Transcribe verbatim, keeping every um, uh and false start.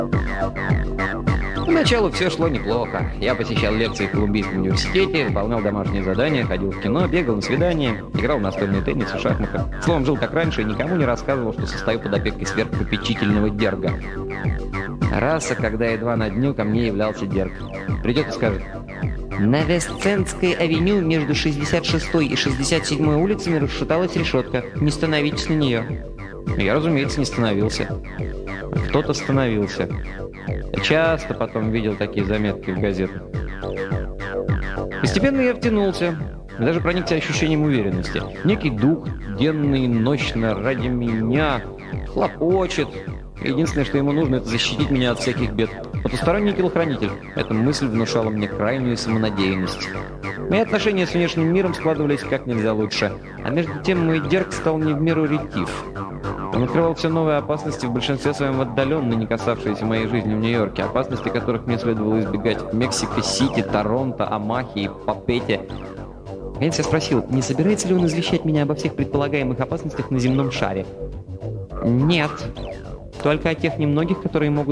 Поначалу все шло неплохо. Я посещал лекции в Колумбийском университете, выполнял домашние задания, ходил в кино, бегал на свидания, играл в настольный теннис и шахматы. Словом, жил как раньше и никому не рассказывал, что состою под опекой сверхпопечительного Дерга. Раз, а когда едва на дню, ко мне являлся Дерг. Придет и скажет: «На Вестцентской авеню между шестьдесят шестой и шестьдесят седьмой улицами расшаталась решетка. Не становитесь на нее». Я, разумеется, не становился. Кто-то становился. Я часто потом видел такие заметки в газетах. Постепенно я втянулся, даже проникся ощущением уверенности. Некий дух, денно и ночно ради меня, хлопочет. Единственное, что ему нужно, это защитить меня от всяких бед. Потусторонний телохранитель. Эта мысль внушала мне крайнюю самонадеянность. Мои отношения с внешним миром складывались как нельзя лучше. А между тем мой Дерг стал не в меру ретив. Он открывал все новые опасности, в большинстве своем отдаленно не касавшиеся моей жизни в Нью-Йорке. Опасности, которых мне следовало избегать в Мексико-Сити, Торонто, Омахе и Папете. Наконец я спросил, не собирается ли он извещать меня обо всех предполагаемых опасностях на земном шаре. «Нет. Только о тех немногих, которые могут